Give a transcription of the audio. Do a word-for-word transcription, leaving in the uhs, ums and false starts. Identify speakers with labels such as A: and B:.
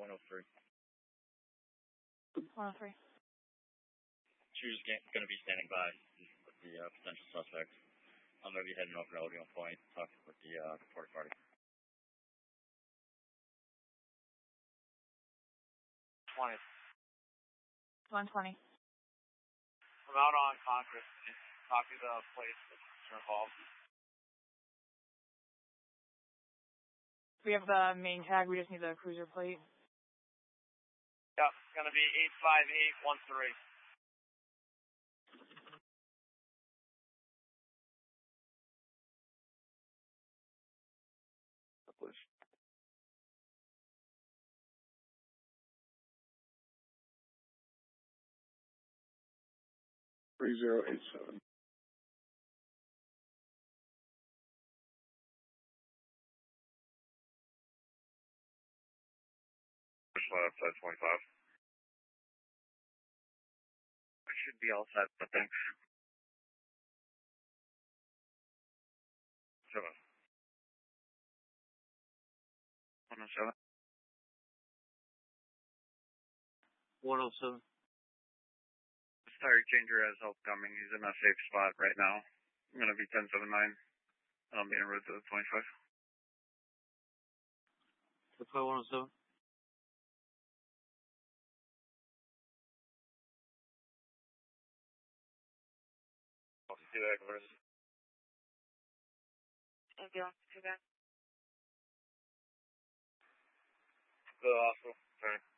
A: one oh three.
B: one oh three.
A: She was going to be standing by with the uh, potential suspect. I'm going to be heading over to Odeon Point, talking with the uh, report party.
C: twenty.
B: one twenty.
C: I'm out on Congress. Copy the place that's involved.
B: We have the main tag. We just need the cruiser plate.
C: Yep, it's going to be eight five eight one three.
A: Please.
D: three zero eight seven.
A: Outside twenty-five. I should be all set, but thanks. Seven. One oh seven.
C: one oh seven.
A: This tire changer has help coming. He's in a safe spot right now. I'm going to be ten seven nine. I'll be en route to the twenty-five.
C: twenty-five one oh seven.
A: See that, Chris?
B: Ambulance, too bad.
A: The hospital. Sorry.